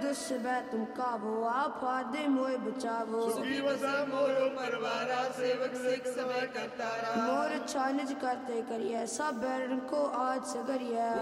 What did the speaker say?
दुष्बे तुम कावो आफादे मोए बचावो सुखी वसा मोरो परवारा सेवक सिख समय करतारा। मोर छानिज करते करिए सब बैरन को आज से करिए